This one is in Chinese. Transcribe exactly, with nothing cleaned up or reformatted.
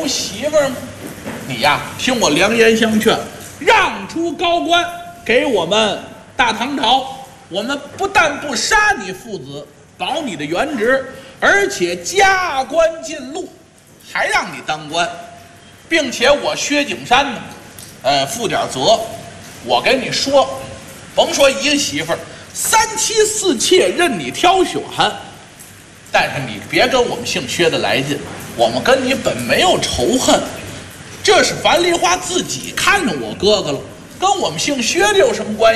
有媳妇儿吗？你呀，听我良言相劝，让出高官给我们大唐朝，我们不但不杀你父子，保你的原职，而且加官进禄，还让你当官，并且我薛景山呢，呃，负点责。我跟你说，甭说一个媳妇儿，三妻四妾任你挑选，但是你别跟我们姓薛的来劲，我们跟你本没有仇恨。这是樊梨花自己看上我哥哥了，跟我们姓薛的有什么关系？